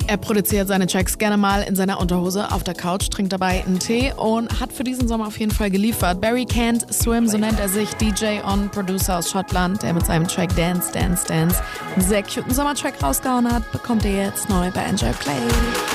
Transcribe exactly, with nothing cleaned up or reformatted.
Er produziert seine Tracks gerne mal in seiner Unterhose auf der Couch, trinkt dabei einen Tee und hat für diesen Sommer auf jeden Fall geliefert. Barry Can't Swim, so nennt er sich, D J und Producer aus Schottland, der mit seinem Track Dance, Dance, Dance einen sehr cuten Sommertrack rausgehauen hat, bekommt ihr jetzt neu bei Enjoy Play.